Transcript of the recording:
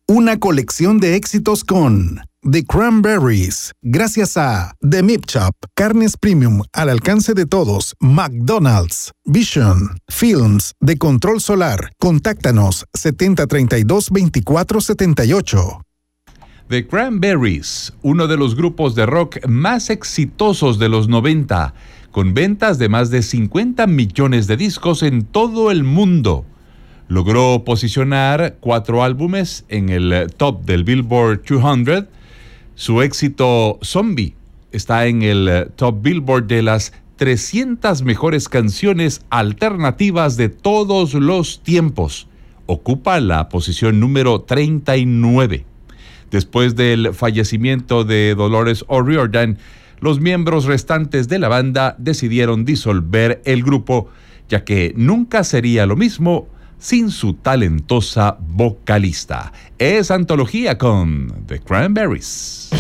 Una colección de éxitos con The Cranberries, gracias a The Meat Shop, carnes premium al alcance de todos, McDonald's, Vision, Films, de Control Solar. Contáctanos 7032-2478. The Cranberries, uno de los grupos de rock más exitosos de los 90, con ventas de más de 50 millones de discos en todo el mundo. Logró posicionar 4 álbumes en el top del Billboard 200. Su éxito Zombie está en el top Billboard de las 300 mejores canciones alternativas de todos los tiempos. Ocupa la posición número 39. Después del fallecimiento de Dolores O'Riordan, los miembros restantes de la banda decidieron disolver el grupo, ya que nunca sería lo mismo sin su talentosa vocalista. Es Antología con The Cranberries.